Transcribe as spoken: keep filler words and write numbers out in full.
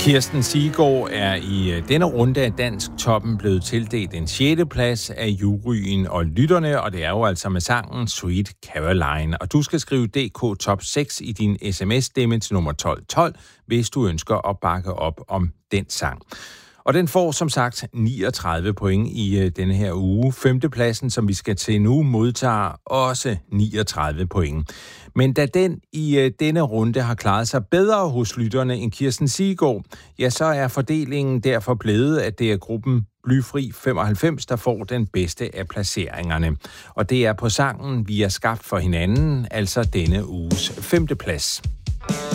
Kirsten Siggaard er i denne runde af Dansk Toppen blevet tildelt en sjette plads af juryen og lytterne, og det er jo altså med sangen Sweet Caroline. Og du skal skrive D K Top seks i din sms-stemme til nummer tolv tolv, hvis du ønsker at bakke op om den sang. Og den får som sagt niogtredive point i uh, denne her uge. Femtepladsen, som vi skal til nu, modtager også niogtredive point. Men da den i uh, denne runde har klaret sig bedre hos lytterne end Kirsten Siggaard, ja, så er fordelingen derfor blevet, at det er gruppen Blyfri femoghalvfems, der får den bedste af placeringerne. Og det er på sangen Vi er skabt for hinanden, altså denne uges femteplads.